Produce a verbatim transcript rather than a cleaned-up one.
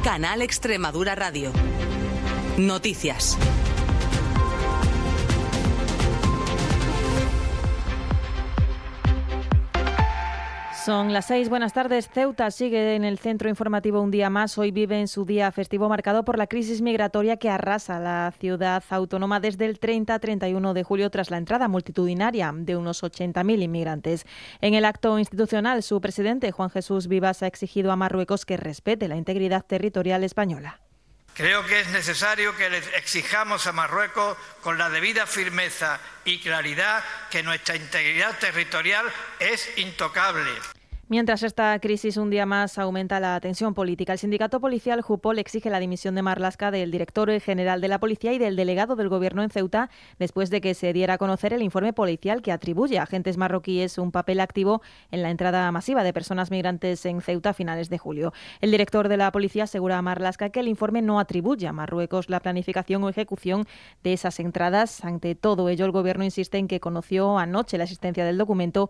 Canal Extremadura Radio. Noticias. Son las seis, buenas tardes. Ceuta sigue en el centro informativo un día más. Hoy vive en su día festivo marcado por la crisis migratoria que arrasa la ciudad autónoma desde el treinta a treinta y uno de julio tras la entrada multitudinaria de unos ochenta mil inmigrantes. En el acto institucional, su presidente, Juan Jesús Vivas, ha exigido a Marruecos que respete la integridad territorial española. Creo que es necesario que le exijamos a Marruecos con la debida firmeza y claridad que nuestra integridad territorial es intocable. Mientras esta crisis un día más aumenta la tensión política, el sindicato policial Jupol exige la dimisión de Marlaska, del director general de la policía y del delegado del gobierno en Ceuta, después de que se diera a conocer el informe policial que atribuye a agentes marroquíes un papel activo en la entrada masiva de personas migrantes en Ceuta a finales de julio. El director de la policía asegura a Marlaska que el informe no atribuye a Marruecos la planificación o ejecución de esas entradas. Ante todo ello, el gobierno insiste en que conoció anoche la existencia del documento